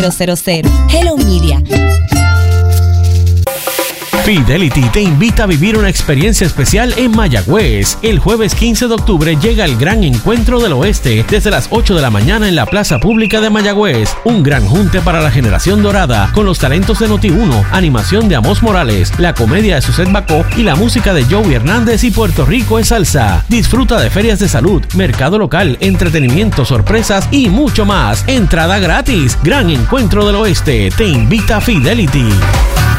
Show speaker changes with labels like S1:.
S1: Hello Media.
S2: Fidelity te invita a vivir una experiencia especial en Mayagüez. El jueves 15 de octubre llega el Gran Encuentro del Oeste desde las 8 de la mañana en la Plaza Pública de Mayagüez. Un gran junte para la generación dorada con los talentos de Noti1, animación de Amos Morales, la comedia de Suzette Bacó y la música de Joey Hernández y Puerto Rico es salsa. Disfruta de ferias de salud, mercado local, entretenimiento, sorpresas y mucho más. Entrada gratis. Gran Encuentro del Oeste. Te invita Fidelity.